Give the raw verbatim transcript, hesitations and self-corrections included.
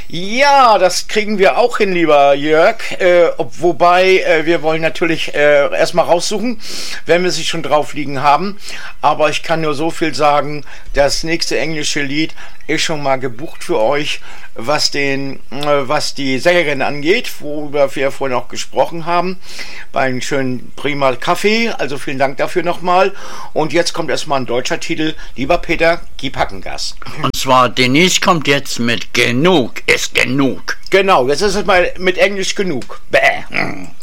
Ja, das kriegen wir auch hin, lieber Jörg. Äh, ob, wobei, äh, wir wollen natürlich äh, erstmal raussuchen, wenn wir sie schon drauf liegen haben. Aber ich kann nur so viel sagen, das nächste englische Lied ist schon mal gebucht für euch, was den, äh, was die Sängerin angeht, worüber wir vorhin auch gesprochen haben, bei einem schönen prima Kaffee. Also vielen Dank dafür nochmal. Und jetzt kommt erstmal ein deutscher Titel. Lieber Peter, gib Hackengas. Und zwar Denise kommt jetzt mit Genug ist genug. Genau, jetzt ist es mal mit Englisch genug. Bäh.